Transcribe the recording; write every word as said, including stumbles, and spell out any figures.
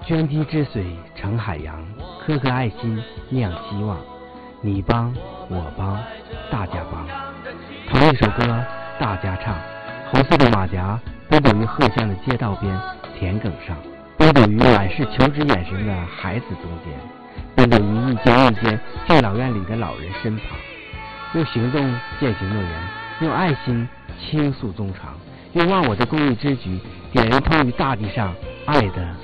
涓滴之水成海洋，颗颗爱心酿希望。你帮我帮大家帮，同一首歌大家唱。红色的马甲奔走于荷香的街道边田埂上，奔走于满是求知眼神的孩子中间，奔走于一间一间敬老院里的老人身旁。用行动践行诺言，用爱心倾诉衷肠，用忘我的公益之举点燃通于大地上爱的